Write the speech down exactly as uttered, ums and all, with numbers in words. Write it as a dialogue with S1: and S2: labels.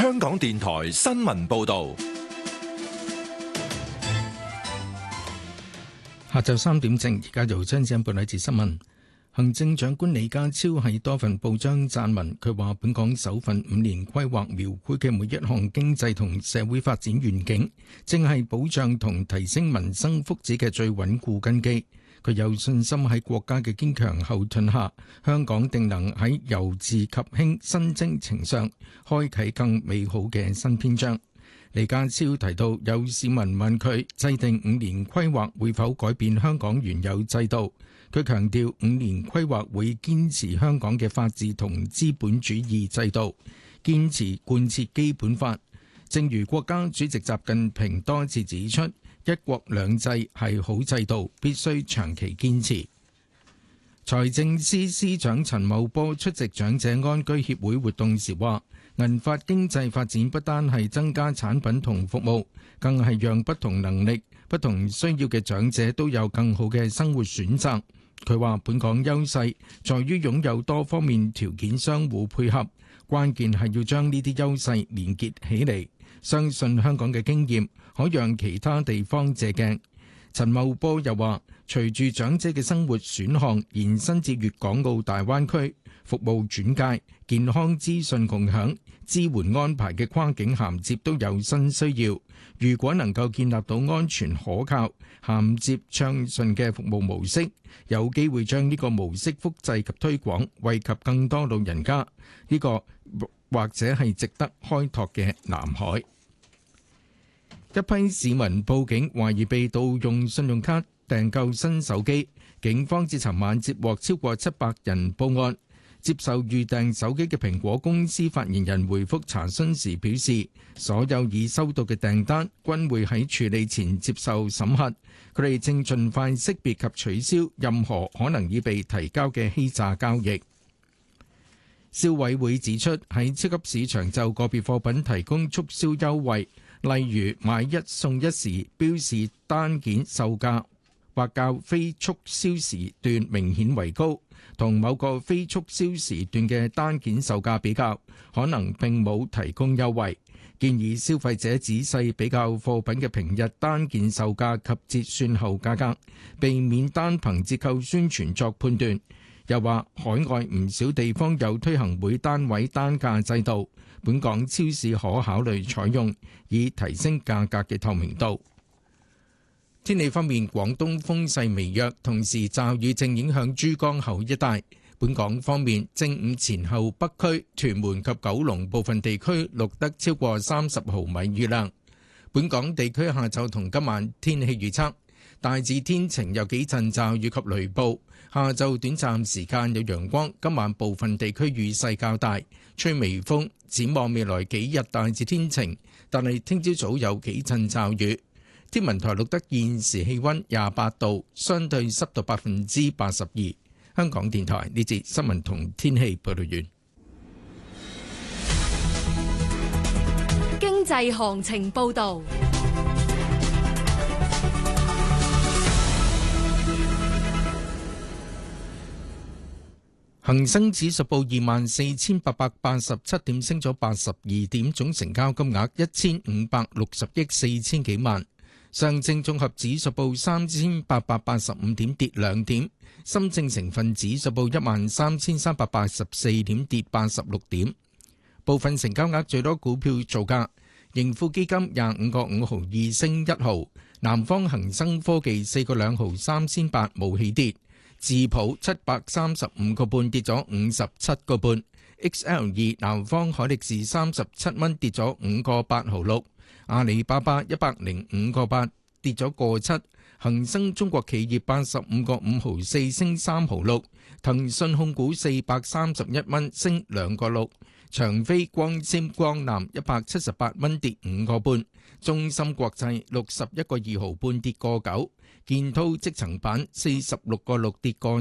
S1: 香港電台新聞報道。
S2: 下晝三點正，而家由張子欣報呢節新聞。行政長官李家超喺多份報章撰文，佢話本港首份五年規劃描繪嘅每一項經濟同社會發展願景，正係保障同提升民生福祉嘅最穩固根基。佢有信心喺國家嘅堅強後盾下，香港定能喺由治及興新征程上開啟更美好嘅新篇章。李家超提到，有市民問佢制定五年規劃會否改變香港原有制度，佢強調五年規劃會堅持香港嘅法治同資本主義制度，堅持貫徹基本法。正如國家主席習近平多次指出，一國兩制係好制度，必須長期堅持。財政司司長陳茂波出席長者安居協會活動時話，銀髮經濟發展不單係增加產品同服務，更係讓不同能力、不同需要嘅長者都有更好嘅生活選擇。佢話本港優勢在於擁有多方面條件相互配合，關鍵係要將呢啲優勢連結起嚟。相信香港嘅經驗可讓其他地方借鏡。陳茂波又話，隨住長者嘅生活選項延伸至粵港澳大灣區，服務轉介、健康資訊共享、支援安排嘅跨境銜接都有新需要。如果能夠建立到安全可靠、銜接暢順嘅服務模式，有機會將呢個模式複製及推廣，惠及更多老人家。呢個或者係值得開拓嘅南海。一批市民報警，懷疑被盜用信用卡訂購新手機，警方至尋晚接獲超過七百人報案。接受預訂手機嘅蘋果公司發言人回覆查詢時表示，所有已收到嘅訂單均會喺處理前接受審核，佢哋正盡快識別及取消任何可能已被提交嘅欺詐交易。消委會指出，喺超級市場就個別貨品提供促銷優惠，例如買一送一時標示單件售價或較非促銷時段明顯為高，同某個非促銷時段嘅單件售價比較，可能並冇提供優惠。建議消費者仔細比較貨品嘅平日單件售價及折算後價格，避免單憑折扣宣傳作判斷。又話海外唔少地方有推行每單位單價制度，本港超市可考慮採用，以提升價格嘅透明度。天氣方面，廣東風勢微弱，同時驟雨正影響珠江口一帶。本港方面，正午前後北區、屯門及九龍部分地區錄得超過三十毫米雨量。本港地區下晝同今晚天氣預測，大致天晴，有幾陣驟雨及雷暴。下晝短暫時間有陽光，今晚部分地區雨勢較大，吹微風。展望未來幾日大致天晴，但係聽朝早有幾陣驟雨。天文台錄得現時氣溫廿八度，相對濕度百分之八十二。香港電台呢節新聞同天氣報道完。
S3: 經濟行情報道。
S2: 恒生指數報二萬四千八百八十七點，升咗八十二點，總成交金額一千五百六十億四千幾萬。上證綜合指數報三千八百八十五點，跌兩點。深證成分指數報一萬三千三百八十四點，跌八十六點。部分成交額最多股票造價：盈富基金廿五個五毫二升一毫，南方恒生科技四個兩毫三千八冇起跌。智普七百三十五個半跌咗五十七個半 ，X L 二南方海力士三十七蚊跌咗五個八毫六，阿里巴巴一百零五個八跌咗個七，恒生中國企業八十五個五毫四升三毫六，騰訊控股四百三十一蚊升兩個六，長飛光纖光纜一百七十八蚊跌五個半，中芯國際六十一個二毫半跌個九。建滔積層板四十六個六跌個